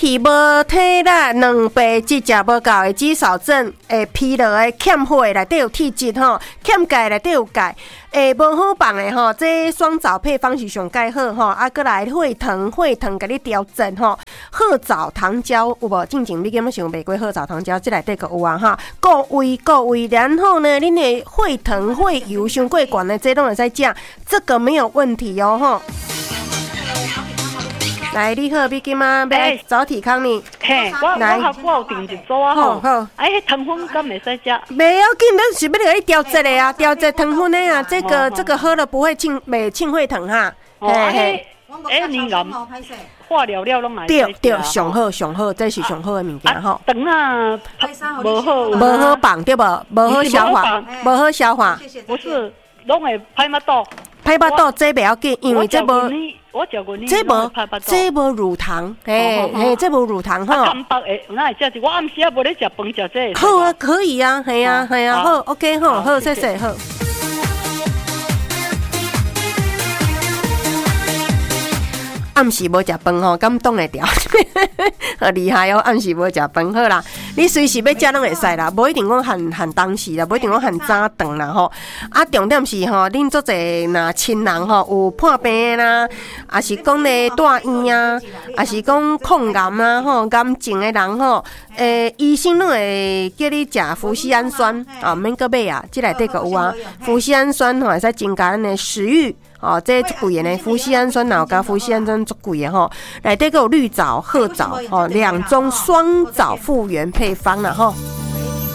气无体力，两倍质食无够的肌少症，疲劳的欠火内底有铁质吼，欠钙内底有钙，无好放的吼，这双枣配方是上介好吼，啊，过来血糖甲你调整吼，褐枣糖胶有无？进前你敢要想袂过褐枣糖胶，这内底个有啊哈，顾胃，然后呢，恁的血糖、血油伤过悬的，这拢会使食，这个没有问题哦吼。来，你好，你今仔要早体康呢？ 嘿，我有订一组啊吼。好。迄糖分敢袂使食？ 袂要紧，咱是要给你调节的啊，调节糖分的啊。这个喝了不会袂清血糖哈。 嘿。你讲化疗拢来。 对，上好，这是上好的物件吼。 肠啊，无好放对无？无好消化， 不是，拢会歹巴肚。 歹巴肚这袂要紧，因为这无。 我照过你， 这无乳糖，这无乳糖吼。 干巴诶，那会食是我暗时啊无咧食饭食这。 好啊，可以啊，系啊，好 ，OK 好，谢谢好。暗时无食饭吼，敢挡会掉？好厉害哦！暗时无食饭好啦，你随时要食拢会使啦，无一定讲限当时啦，无一定讲限早顿啦吼。啊，重点是吼，恁做者若亲人吼有破病啦，也是讲咧住院啊，也是讲抗癌啊吼，癌症的人吼，医生拢会叫你食脯西氨酸啊，免搁买啊，这内底个有啊，脯西氨酸吼会使增加咱的食欲。哦，这足贵的呢，脯西氨酸哪有加脯西氨酸足贵的吼，内底个有绿藻、褐藻哦，2种双藻复原配方啦吼。